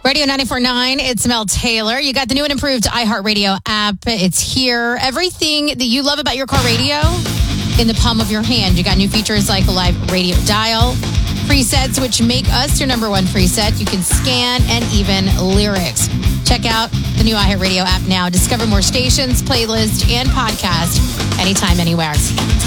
Radio 94.9, it's Mel Taylor. You got the new and improved iHeartRadio app. It's here. Everything that you love about your car radio in the palm of your hand. You got new features like a live radio dial, presets, which make us your number one preset. You can scan and even lyrics. Check out the new iHeartRadio app now. Discover more stations, playlists, and podcasts anytime, anywhere.